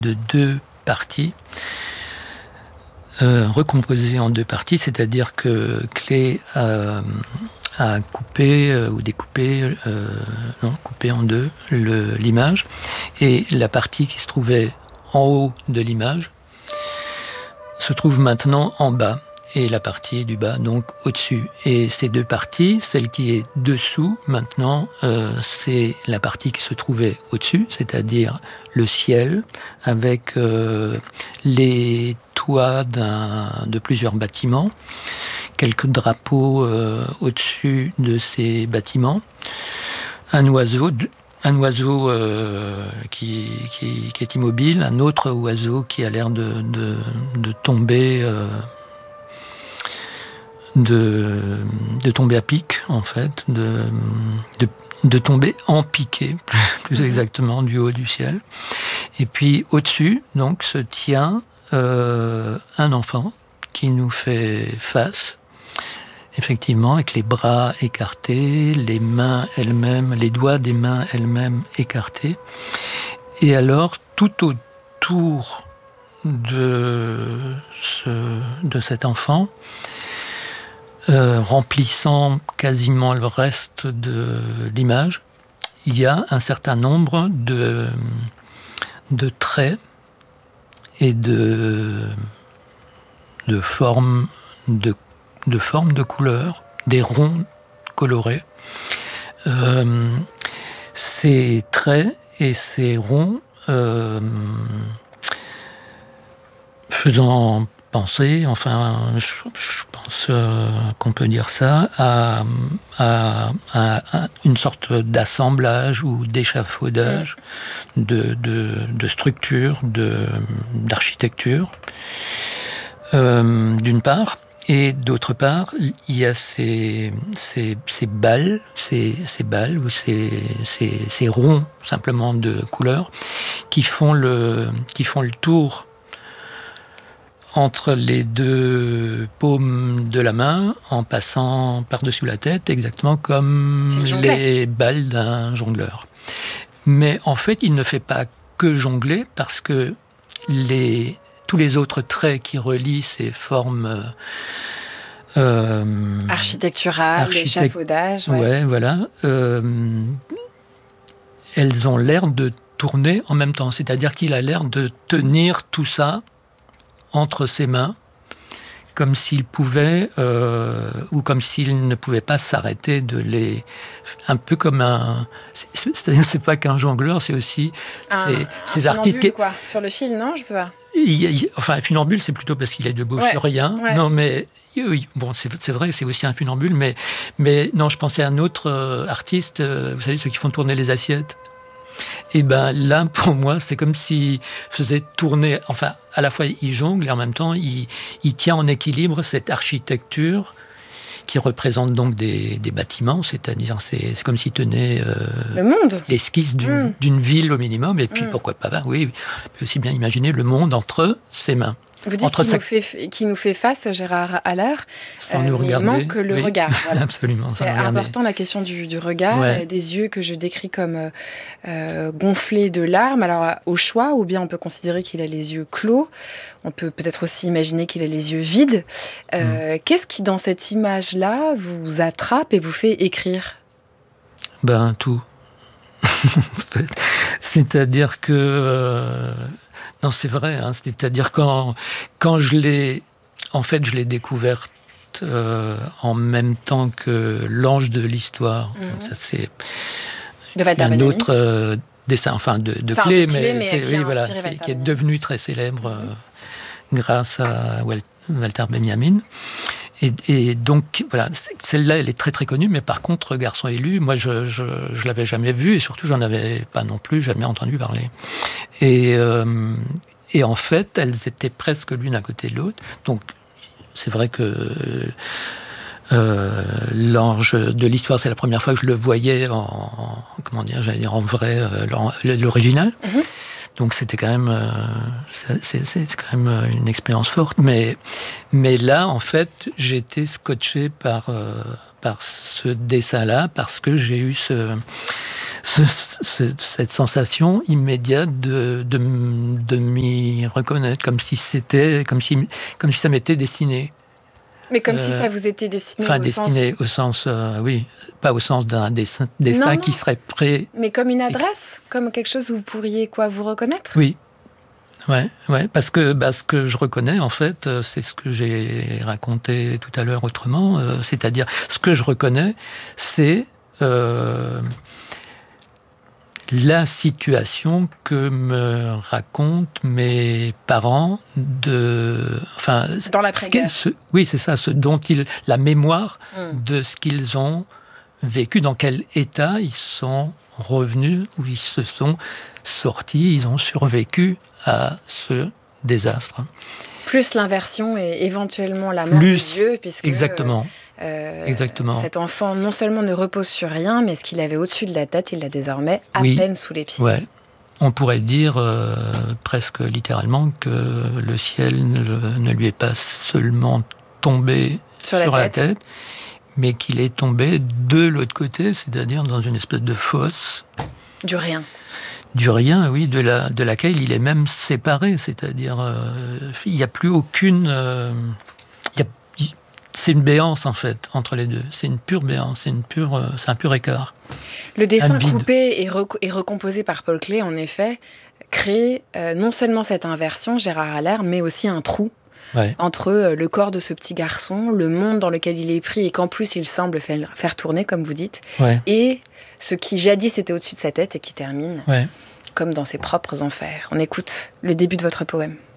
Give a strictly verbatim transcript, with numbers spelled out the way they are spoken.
de deux parties, euh, recomposées en deux parties, c'est-à-dire que Klee a, a coupé euh, ou découpé, euh, non, coupé en deux le, l'image, et la partie qui se trouvait en haut de l'image se trouve maintenant en bas, et la partie du bas donc au-dessus. Et ces deux parties, celle qui est dessous maintenant, euh, c'est la partie qui se trouvait au-dessus, c'est-à-dire le ciel, avec euh, les toits d'un, de plusieurs bâtiments, quelques drapeaux euh, au-dessus de ces bâtiments, un oiseau, un oiseau euh, qui, qui, qui est immobile, un autre oiseau qui a l'air de, de, de tomber... Euh, De, de tomber à pic, en fait, de, de, de tomber en piqué, plus, plus exactement, du haut du ciel. Et puis au-dessus, donc, se tient euh, un enfant qui nous fait face, effectivement, avec les bras écartés, les mains elles-mêmes, les doigts des mains elles-mêmes écartés. Et alors, tout autour de, ce, de cet enfant, Euh, remplissant quasiment le reste de l'image, il y a un certain nombre de, de traits et de, de formes de, de formes de couleurs, des ronds colorés. Euh, ces traits et ces ronds euh, faisant penser, enfin, je, je pense euh, qu'on peut dire ça, à, à, à, à une sorte d'assemblage ou d'échafaudage ouais. de, de, de structures, de, d'architecture, euh, d'une part, et d'autre part, il y a ces, ces, ces balles, ces, ces balles ou ces, ces, ces ronds simplement de couleurs qui font le, qui font le tour entre les deux paumes de la main, en passant par-dessus la tête, exactement comme les balles d'un jongleur. Mais en fait, il ne fait pas que jongler, parce que les, tous les autres traits qui relient ces formes... Euh, architecturales, architect... l'échafaudage... Ouais, ouais voilà. Euh, elles ont l'air de tourner en même temps, c'est-à-dire qu'il a l'air de tenir tout ça entre ses mains, comme s'il pouvait, euh, ou comme s'il ne pouvait pas s'arrêter de les... Un peu comme un... C'est, c'est-à-dire c'est pas qu'un jongleur, c'est aussi un, ces, un ces artistes... qui... quoi, sur le fil, non, je sais pas. Il, il, enfin, un funambule, c'est plutôt parce qu'il est debout ouais, sur rien. Ouais. Non, mais... Oui, bon, c'est, c'est vrai, c'est aussi un funambule, mais, mais non, je pensais à un autre euh, artiste, euh, vous savez, ceux qui font tourner les assiettes. Et ben là, pour moi, c'est comme s'il faisait tourner, enfin, à la fois il jongle et en même temps il, il tient en équilibre cette architecture qui représente donc des, des bâtiments, c'est-à-dire c'est, c'est comme s'il tenait euh, le monde, l'esquisse d'une, mmh. d'une ville au minimum, et puis mmh. pourquoi pas, ben, oui, on peut aussi bien imaginer le monde entre ses mains. Vous dites qu'il, sa... nous fait, qu'il nous fait face, Gérard Haller, sans euh, nous regarder. Il manque le oui. regard. Voilà. Absolument. C'est important la question du, du regard, ouais. des yeux que je décris comme euh, gonflés de larmes. Alors au choix, ou bien on peut considérer qu'il a les yeux clos. On peut peut-être aussi imaginer qu'il a les yeux vides. Euh, mm. Qu'est-ce qui, dans cette image-là, vous attrape et vous fait écrire ? Ben tout. C'est-à-dire que... Euh... Non, c'est vrai. Hein, c'est-à-dire quand, quand je l'ai... En fait, je l'ai découverte euh, en même temps que l'ange de l'histoire. Mm-hmm. Donc ça, c'est de un autre euh, dessin, enfin, de, de enfin, Klee, de Klee, mais, mais c'est, qui, oui, voilà, qui, qui est devenu très célèbre mm-hmm. euh, grâce à Walter Benjamin. Et, et donc, voilà, celle-là, elle est très très connue, mais par contre, Garçon élu, moi, je je, je l'avais jamais vue, et surtout, j'en avais pas non plus jamais entendu parler. Et, euh, et en fait, elles étaient presque l'une à côté de l'autre. Donc, c'est vrai que euh, l'ange de l'histoire, c'est la première fois que je le voyais en, en comment dire, j'allais dire en vrai, euh, l'original. Mm-hmm. Donc c'était quand même, euh, c'est, c'est, c'est quand même une expérience forte. Mais, mais là, en fait, j'ai été scotché par, euh, par ce dessin-là, parce que j'ai eu ce, ce, ce, cette sensation immédiate de, de, de m'y reconnaître, comme si c'était, comme si, comme si ça m'était destiné. Mais comme euh, si ça vous était destiné enfin, au destiné sens... au sens, euh, oui, pas au sens d'un destin, destin non, non. qui serait prêt. Mais comme une adresse, comme quelque chose où vous pourriez quoi vous reconnaître. Oui, ouais, ouais, parce que bah, ce que je reconnais en fait, c'est ce que j'ai raconté tout à l'heure autrement, euh, c'est-à-dire ce que je reconnais, c'est euh, la situation que me racontent mes parents de, enfin, dans l'après-guerre. Ce, oui, c'est ça, ce dont ils, la mémoire mm. de ce qu'ils ont vécu, dans quel état ils sont revenus, où ils se sont sortis, ils ont survécu à ce désastre. Plus l'inversion et éventuellement la mort Plus, des vieux, puisque exactement. Euh, Exactement. Cet enfant non seulement ne repose sur rien, mais ce qu'il avait au-dessus de la tête, il l'a désormais à oui, peine sous les pieds. Ouais. On pourrait dire euh, presque littéralement que le ciel ne, ne lui est pas seulement tombé sur, sur la, la tête. tête, mais qu'il est tombé de l'autre côté, c'est-à-dire dans une espèce de fosse. Du rien. Du rien, oui, de, la, de laquelle il est même séparé, c'est-à-dire euh, il n'y a plus aucune... Euh, y a, y, c'est une béance, en fait, entre les deux. C'est une pure béance, c'est, une pure, euh, c'est un pur écart. Le dessin coupé et, rec- et recomposé par Paul Klee, en effet, crée euh, non seulement cette inversion, Gérard Allaire, mais aussi un trou. Ouais. Entre euh, le corps de ce petit garçon, le monde dans lequel il est pris et qu'en plus il semble faire, faire tourner, comme vous dites, ouais. et ce qui jadis était au-dessus de sa tête et qui termine ouais. comme dans ses propres enfers. On écoute le début de votre poème.